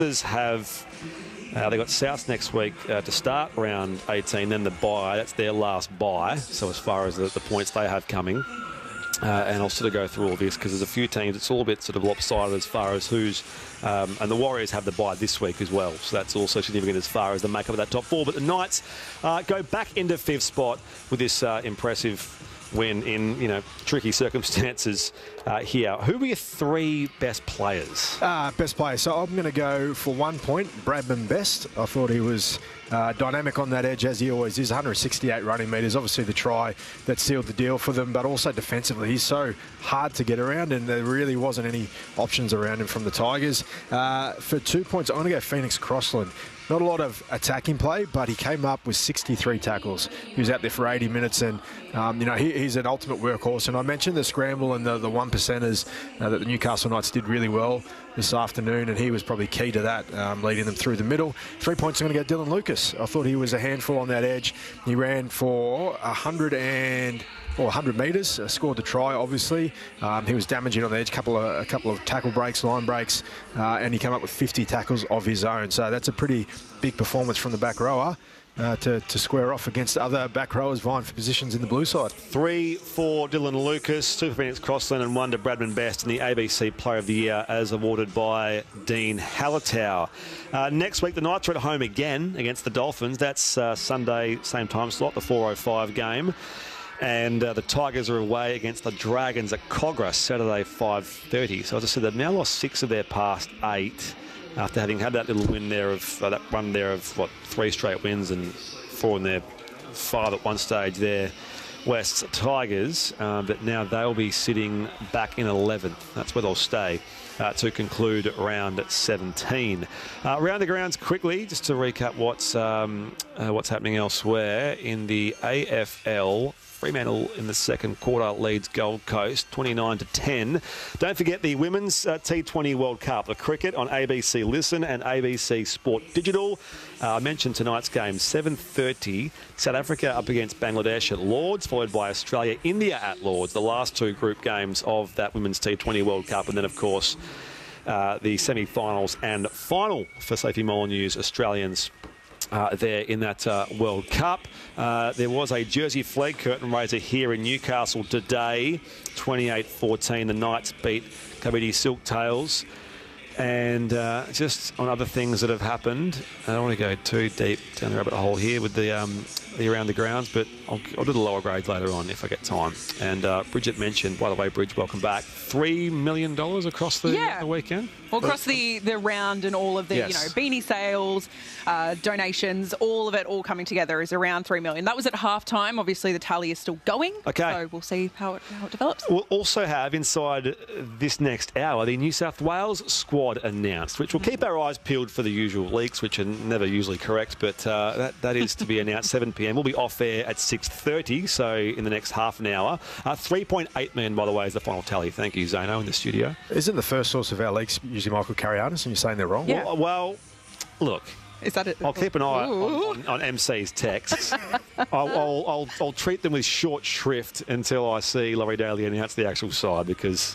have they got South next week to start round 18, then the bye. That's their last bye. So as far as the points they have coming, and I'll sort of go through all this because there's a few teams. It's all a bit sort of lopsided as far as who's, and the Warriors have the bye this week as well. So that's also significant as far as the makeup of that top four. But the Knights go back into fifth spot with this impressive win in, tricky circumstances here. Who were your three best players? Best player. So I'm going to go for 1 point, Bradman Best. I thought he was dynamic on that edge, as he always is. 168 running metres. Obviously the try that sealed the deal for them, but also defensively. He's so hard to get around, and there really wasn't any options around him from the Tigers. For 2 points, I'm going to go Phoenix Crossland. Not a lot of attacking play, but he came up with 63 tackles. He was out there for 80 minutes, and he's an ultimate workhorse. And I mentioned the scramble and the one percenters that the Newcastle Knights did really well this afternoon, and he was probably key to that, leading them through the middle. 3 points, I'm going to go Dylan Lucas. I thought he was a handful on that edge. He ran for 100 metres, scored the try, obviously. He was damaging on the edge, a couple of tackle breaks, line breaks, and he came up with 50 tackles of his own. So that's a pretty big performance from the back rower to square off against other back rowers vying for positions in the blue side. 3 for Dylan Lucas, 2 for Phoenix Crossland, and 1 to Bradman Best in the ABC Player of the Year as awarded by Dean Hallertau. Next week, the Knights are at home again against the Dolphins. That's Sunday, same time slot, the 4:05 game. And the Tigers are away against the Dragons at Kogarah, Saturday, 5:30. So as I said, they've now lost 6 of their past 8 after having had that little win there of, that run there of, 3 straight wins and 4 in their 5 at one stage there. West's Tigers, but now they'll be sitting back in 11th. That's where they'll stay to conclude round 17. Round the grounds quickly, just to recap what's happening elsewhere in the AFL. Fremantle in the second quarter leads Gold Coast 29-10. Don't forget the Women's T20 World Cup, the cricket on ABC Listen and ABC Sport Digital. I mentioned tonight's game, 7:30. South Africa up against Bangladesh at Lords, followed by Australia, India at Lords, the last 2 group games of that Women's T20 World Cup. And then, of course, the semi-finals and final for Sophie Molyneux's Australians there in that World Cup. There was a Jersey flag curtain raiser here in Newcastle today, 28-14. The Knights beat Kabidi Silktails. And just on other things that have happened, I don't want to go too deep down the rabbit hole here with the around the grounds, but I'll do the lower grades later on if I get time. And Bridget mentioned, by the way, Bridge, welcome back, $3 million across the weekend? Well, across the round and all of the, beanie sales, donations, all of it all coming together is around $3 million. That was at halftime. Obviously, the tally is still going. Okay. So we'll see how it develops. We'll also have inside this next hour the New South Wales squad announced, which will keep our eyes peeled for the usual leaks, which are never usually correct, but that is to be announced 7 p.m. We'll be off air at 6:30, so in the next half an hour. 3.8 million, by the way, is the final tally. Thank you, Zano, in the studio. Isn't the first source of our leaks usually Michael Carianis, and you're saying they're wrong? Yeah. Well, look. Is that it? I'll keep an eye on MC's texts. I'll treat them with short shrift until I see Laurie Daly announce the actual side, because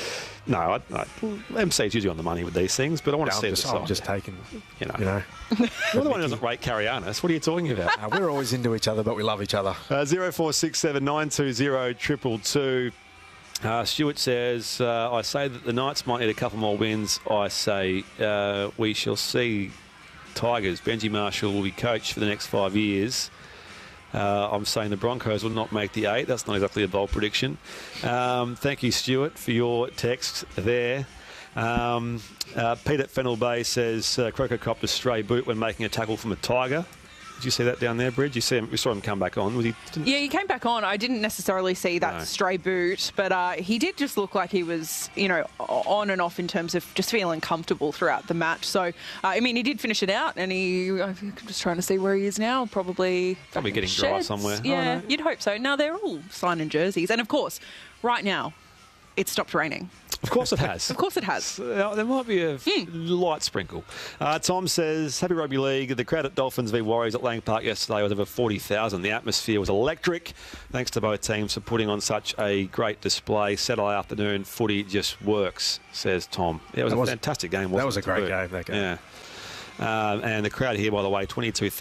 MC's usually on the money with these things, but I want to see the side. I'm just taking, You're the one who doesn't rate Carianis. What are you talking about? We're always into each other, but we love each other. 0467 920 222. Stuart says, I say that the Knights might need a couple more wins. I say we shall see Tigers. Benji Marshall will be coach for the next 5 years. I'm saying the Broncos will not make the 8. That's not exactly a bold prediction. Thank you, Stuart, for your text there. Pete at Fennell Bay says Croker copped a stray boot when making a tackle from a Tiger. Did you see that down there, Bridge? We saw him come back on. Yeah, he came back on. I didn't necessarily see that stray boot, but he did just look like he was, on and off in terms of just feeling comfortable throughout the match. So, he did finish it out, and I'm just trying to see where he is now. Probably getting dry somewhere. Yeah, you'd hope so. Now, they're all signing jerseys. And, of course, right now, it stopped raining. Of course it has. Of course it has. There might be a light sprinkle. Tom says, happy rugby league. The crowd at Dolphins v Warriors at Lang Park yesterday was over 40,000. The atmosphere was electric. Thanks to both teams for putting on such a great display. Saturday afternoon footy just works, says Tom. Yeah, it was a fantastic game, wasn't it? That was a great game, that game. Yeah. And the crowd here, by the way,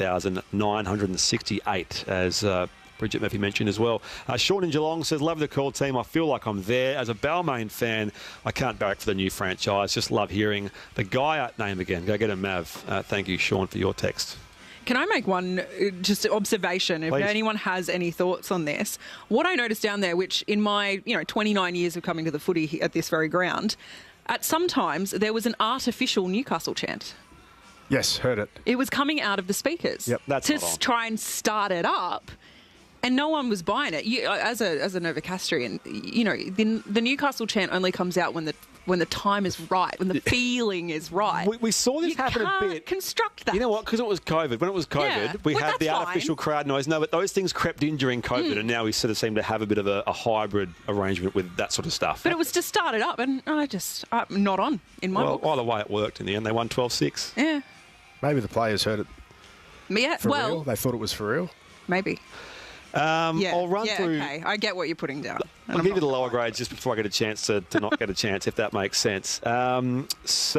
22,968, as Bridget Murphy mentioned as well. Sean in Geelong says, love the call team. I feel like I'm there. As a Balmain fan, I can't barrack for the new franchise. Just love hearing the Gaia name again. Go get a Mav. Thank you, Sean, for your text. Can I make one just observation? If Please. anyone has any thoughts on this, what I noticed down there, which in my 29 years of coming to the footy at this very ground, at some times there was an artificial Newcastle chant. Yes, heard it. It was coming out of the speakers. Yep, that's to not on. try and start it up. And no one was buying it. As a Novocastrian, the Newcastle chant only comes out when the time is right, when the feeling is right. We saw this happen a bit. Construct that. You know what? Because it was COVID. When it was COVID, we had the artificial crowd noise. No, but those things crept in during COVID, and now we sort of seem to have a bit of a hybrid arrangement with that sort of stuff. But it was to start it up, and I'm not on in my book. Either way, it worked in the end. They won 12-6. Yeah. Maybe the players heard it Yeah. for real. They thought it was for real. Maybe. I'll run through. Okay, I get what you're putting down. I'll give you the lower grades just before I get a chance to not get a chance, if that makes sense. Just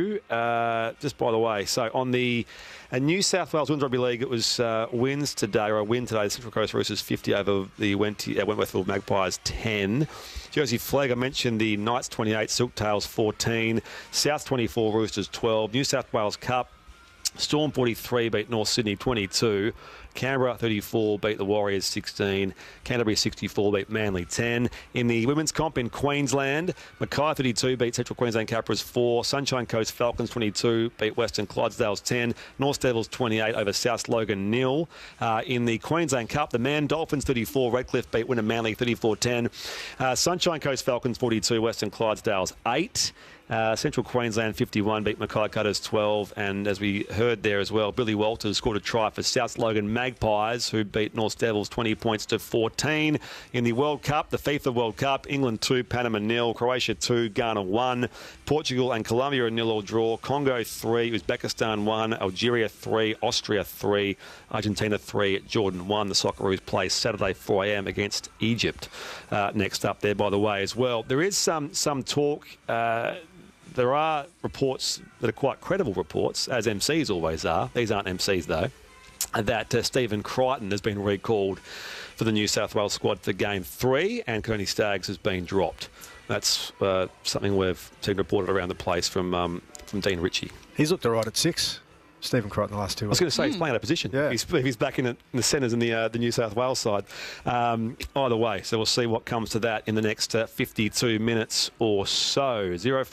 by the way, so on the New South Wales Women's Rugby League, it was wins today, or a win today. The Central Coast Roosters 50 over the Wentworthville Magpies 10. Jersey Flag, I mentioned the Knights 28, Silktails 14, South 24, Roosters 12. New South Wales Cup, Storm 43 beat North Sydney 22. Canberra 34 beat the Warriors 16. Canterbury 64 beat Manly 10. In the women's comp in Queensland, Mackay 32 beat Central Queensland Capras 4. Sunshine Coast Falcons 22 beat Western Clydesdales 10. North Devils 28 over South Logan 0. In the Queensland Cup, the Man Dolphins 34, Redcliffe beat Wynnum Manly 34-10. Sunshine Coast Falcons 42, Western Clydesdales 8. Central Queensland 51 beat Mackay Cutters 12, and as we heard there as well, Billy Walters scored a try for South Logan Magpies, who beat North Devils 20 points to 14. In the World Cup, the FIFA World Cup, England 2, Panama 0, Croatia 2, Ghana 1, Portugal and Colombia a 0-0 draw, Congo 3, Uzbekistan 1, Algeria 3, Austria 3, Argentina 3, Jordan 1. The Socceroos play Saturday 4 a.m. against Egypt. Next up there, by the way, as well. There is some talk. There are reports that are quite credible reports, as MCs always are. These aren't MCs, though, that Stephen Crichton has been recalled for the New South Wales squad for Game 3, and Kearney Staggs has been dropped. That's something we've seen reported around the place from Dean Ritchie. He's looked all right at 6. Stephen Crichton the last 2 I weeks. was going to say, he's playing out of position. Yeah. He's back in the centres in the New South Wales side. Either way, so we'll see what comes to that in the next 52 minutes or so.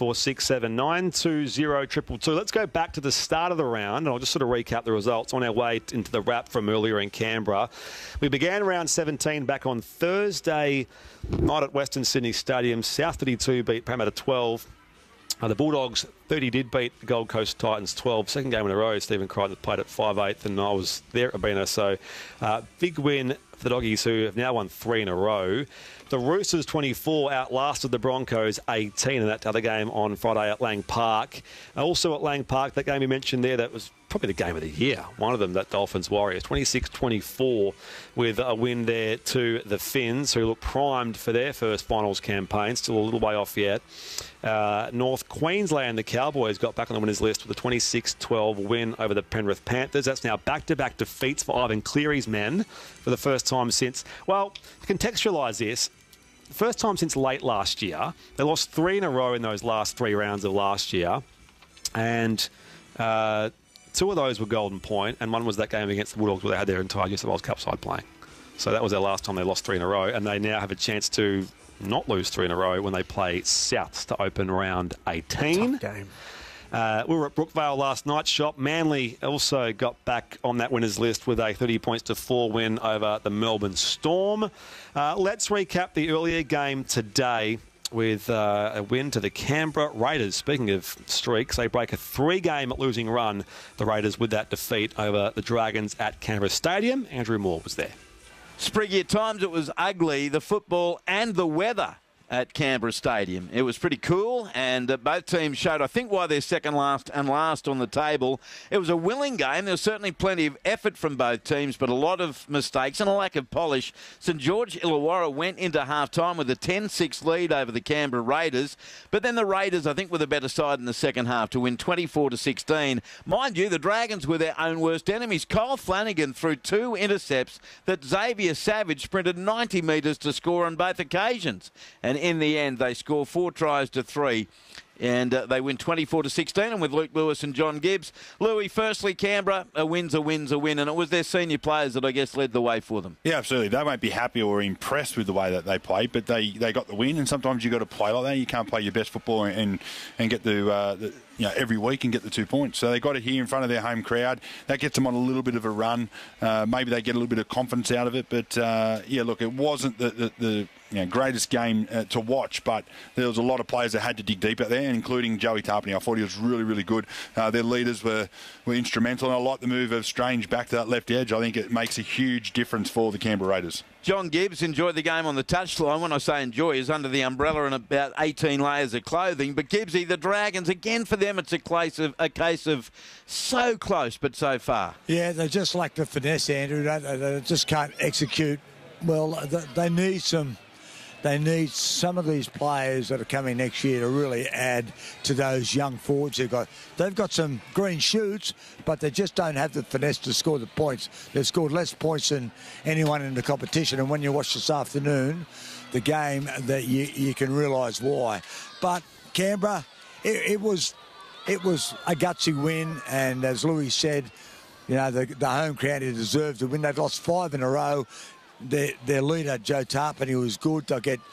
0467920222. Let's go back to the start of the round, and I'll just sort of recap the results on our way into the wrap from earlier in Canberra. We began round 17 back on Thursday night at Western Sydney Stadium. South 32 beat Parramatta 12. The Bulldogs 30 did beat the Gold Coast Titans 12. Second game in a row, Stephen Crichton played at 5/8, and I was there at Abena. So big win for the Doggies, who have now won 3 in a row. The Roosters 24 outlasted the Broncos 18 in that other game on Friday at Lang Park. Also at Lang Park, that game you mentioned there, that was probably the game of the year. One of them, that Dolphins Warriors, 26-24 with a win there to the Finns, who look primed for their first finals campaign. Still a little way off yet. North Queensland, the Cowboys got back on the winners list with a 26-12 win over the Penrith Panthers. That's now back-to-back defeats for Ivan Cleary's men for the first time since, well, to contextualise this, first time since late last year. They lost 3 in a row in those last 3 rounds of last year. And 2 of those were Golden Point, and one was that game against the Bulldogs where they had their entire New South Wales Cup side playing. So that was their last time they lost 3 in a row, and they now have a chance to not lose 3 in a row when they play Souths to open round 18. Tough game. We were at Brookvale last night. Shop Manly also got back on that winners list with a 30 points to 4 win over the Melbourne Storm. Let's recap the earlier game today with a win to the Canberra Raiders. Speaking of streaks, they break a 3-game losing run, the Raiders, with that defeat over the Dragons at Canberra Stadium. Andrew Moore was there. Spriggy, at times it was ugly, the football and the weather at Canberra Stadium. It was pretty cool, and both teams showed, I think, why they're second last and last on the table. It was a willing game. There was certainly plenty of effort from both teams, but a lot of mistakes and a lack of polish. St George Illawarra went into half-time with a 10-6 lead over the Canberra Raiders, but then the Raiders, I think, were the better side in the second half to win 24-16. Mind you, the Dragons were their own worst enemies. Kyle Flanagan threw 2 intercepts that Xavier Savage sprinted 90 metres to score on both occasions. And in the end, they score 4 tries to 3. And they win 24-16, and with Luke Lewis and John Gibbs. Louis, firstly, Canberra, a win's a win's a win, and it was their senior players that I guess led the way for them. Yeah, absolutely. They won't be happy or impressed with the way that they played, but they got the win, and sometimes you've got to play like that. You can't play your best football and get every week and get the 2 points. So they got it here in front of their home crowd. That gets them on a little bit of a run. Maybe they get a little bit of confidence out of it, but look, it wasn't the greatest game to watch, but there was a lot of players that had to dig deep out there, including Joey Tarpany. I thought he was really, really good. Their leaders were instrumental, and I like the move of Strange back to that left edge. I think it makes a huge difference for the Canberra Raiders. John Gibbs enjoyed the game on the touchline. When I say enjoy, is under the umbrella and about 18 layers of clothing. But Gibbsy, the Dragons, again for them, it's a case of so close but so far. Yeah, they just lack the finesse, Andrew. They just can't execute well. They need some. They need some of these players that are coming next year to really add to those young forwards they've got. They've got some green shoots, but they just don't have the finesse to score the points. They've scored less points than anyone in the competition, and when you watch this afternoon, the game, that you can realise why. But Canberra, it was a gutsy win, and as Louis said, the home crowd deserved to win. They'd lost 5 in a row. Their leader, Joe Tarpany, was good. They'll get,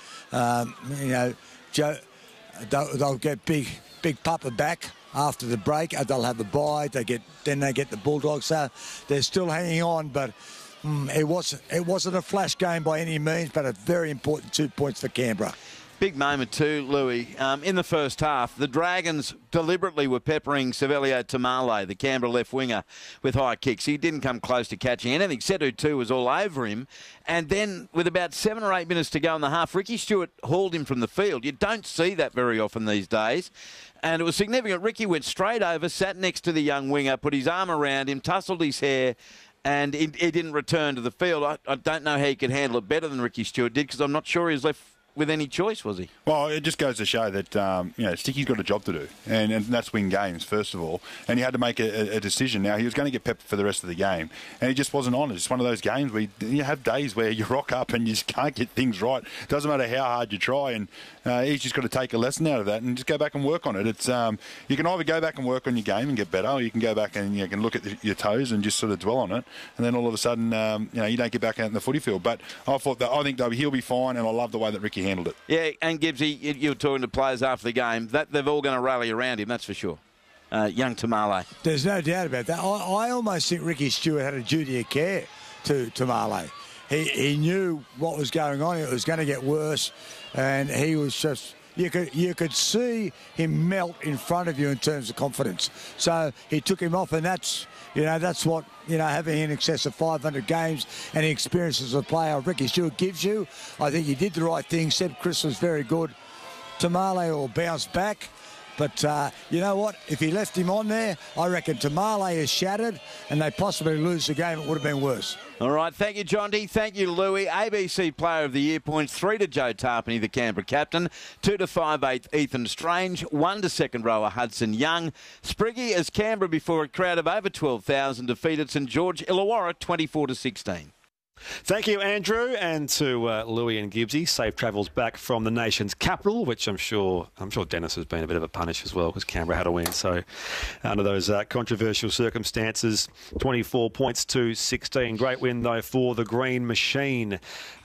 they'll get Big Papa back after the break. They'll have the bye. Then they get the Bulldogs. So they're still hanging on, but it wasn't a flash game by any means, but a very important 2 points for Canberra. Big moment too, Louis. In the first half, the Dragons deliberately were peppering Savelio Tamale, the Canberra left winger, with high kicks. He didn't come close to catching anything. Setu too was all over him. And then with about 7 or 8 minutes to go in the half, Ricky Stewart hauled him from the field. You don't see that very often these days. And it was significant. Ricky went straight over, sat next to the young winger, put his arm around him, tousled his hair, and he didn't return to the field. I don't know how he could handle it better than Ricky Stewart did, because I'm not sure he was left with any choice, was he? Well, it just goes to show that Sticky's got a job to do, and that's win games first of all. And he had to make a decision. Now he was going to get peppered for the rest of the game, and he just wasn't on it. It's one of those games where you have days where you rock up and you just can't get things right. It doesn't matter how hard you try, and he's just got to take a lesson out of that and just go back and work on it. It's you can either go back and work on your game and get better, or you can go back and you can look at your toes and just sort of dwell on it, and then all of a sudden you don't get back out in the footy field. But I think he'll be fine, and I love the way that Ricky handled it. Yeah, and Gibbsy, you were talking to players after the game, that they're all going to rally around him, that's for sure. Young Tamale. There's no doubt about that. I almost think Ricky Stewart had a duty of care to Tamale. He knew what was going on. It was going to get worse, and he was just... You could see him melt in front of you in terms of confidence. So he took him off, and that's what having in excess of 500 games and the experience as a player Ricky Stewart gives you. I think he did the right thing. Seb Chris was very good. Tamale will bounce back. But you know what? If he left him on there, I reckon Tamale is shattered and they possibly lose the game. It would have been worse. All right. Thank you, John D. Thank you, Louis. ABC Player of the Year points 3 to Joe Tarpany, the Canberra captain, 2 to 5'8" Ethan Strange, 1 to second rower Hudson Young. Spriggy as Canberra before a crowd of over 12,000 defeated St George Illawarra 24-16. Thank you, Andrew, and to Louis and Gibbsy. Safe travels back from the nation's capital, which I'm sure Dennis has been a bit of a punish as well, because Canberra had a win. So under those controversial circumstances, 24 points to 16. Great win, though, for the Green Machine.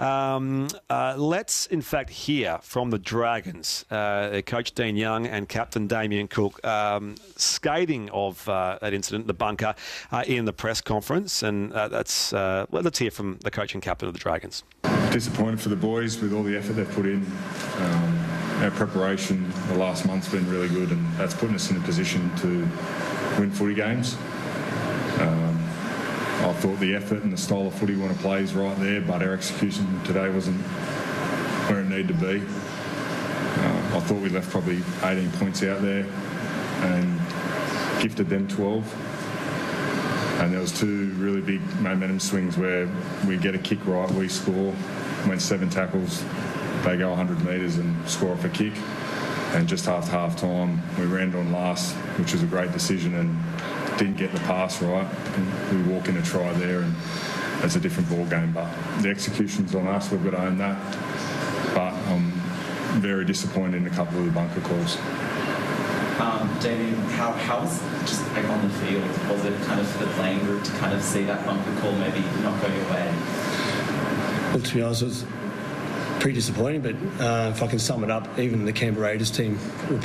Let's, in fact, hear from the Dragons. Coach Dean Young and Captain Damien Cook scathing of that incident, the bunker, in the press conference. And let's hear from the coach and captain of the Dragons. Disappointed for the boys with all the effort they've put in. Our preparation the last month's been really good, and that's putting us in a position to win footy games. I thought the effort and the style of footy we want to play is right there, but our execution today wasn't where it needed to be. I thought we left probably 18 points out there and gifted them 12. And there was 2 really big momentum swings where we get a kick right, we score, went 7 tackles, they go 100 metres and score off a kick. And just after half-time, we ran on last, which was a great decision, and didn't get the pass right. And we walk in a try there, and it's a different ball game. But the execution's on us, we've got to own that. But I'm very disappointed in a couple of the bunker calls. Damien, how was just like on the field? Was it kind of for the playing group to kind of see that bunker call maybe not go your way? Well, to be honest, it was pretty disappointing, but if I can sum it up, even the Canberra Raiders team were